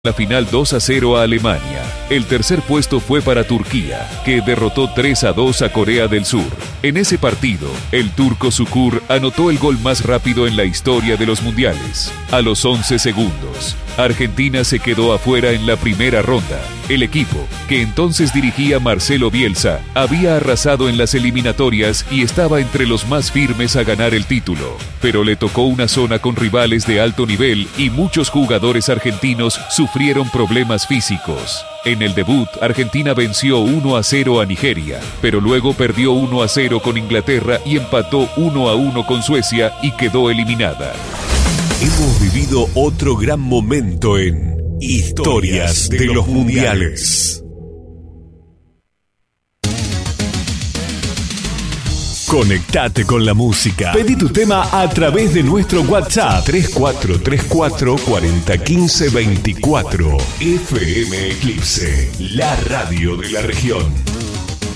La final 2-0 a Alemania. El tercer puesto fue para Turquía, que derrotó 3-2 a Corea del Sur. En ese partido, el turco Sukur anotó el gol más rápido en la historia de los mundiales. A los 11 segundos, Argentina se quedó afuera en la primera ronda. El equipo, que entonces dirigía Marcelo Bielsa, había arrasado en las eliminatorias y estaba entre los más firmes a ganar el título. Pero le tocó una zona con rivales de alto nivel y muchos jugadores argentinos sufrieron problemas físicos. En el debut, Argentina venció 1-0 a Nigeria, pero luego perdió 1-0 con Inglaterra y empató 1-1 con Suecia y quedó eliminada. Hemos vivido otro gran momento en Historias de los Mundiales. Conectate con la música. Pedí tu tema a través de nuestro WhatsApp 3434 4015 24. FM Eclipse, la radio de la región.